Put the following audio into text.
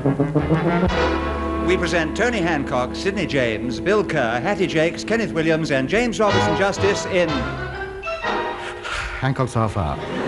We present Tony Hancock, Sidney James, Bill Kerr, Hattie Jakes, Kenneth Williams, and James Robinson Justice in Hancock's Half Hour.